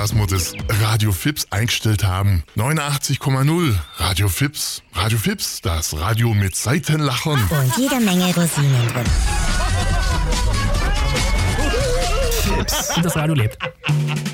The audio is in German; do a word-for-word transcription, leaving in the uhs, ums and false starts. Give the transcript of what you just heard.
dass wir das Radio Fips eingestellt haben. neunundachtzig Komma null Radio Fips. Radio Fips, das Radio mit Seitenlachern. Und jede Menge Rosinen drin. Und das Radio lebt.